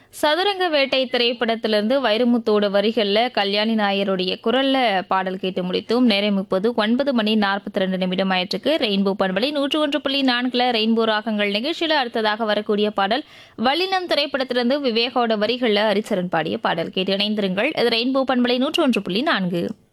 சதுரங்க வேட்டை திரைப்படத்திலிருந்து வைரமுத்தோட வரிகள்ல கல்யாணி நாயருடைய குரல்ல பாடல் கேட்டு முடித்தோம். நேரம் இப்போது 9:42 ஆயிற்றுக்கு. ரெயின்போ பண்பலை 101.4 ரெயின்போ ராகங்கள் நிகழ்ச்சியில அடுத்ததாக வரக்கூடிய பாடல் வல்லினம் திரைப்படத்திலிருந்து விவேகோட வரிகள்ல ஹரிச்சரன் பாடிய பாடல் கேட்டு இணைந்திருங்கள். இது ரெயின்போ பண்பலை 101.4.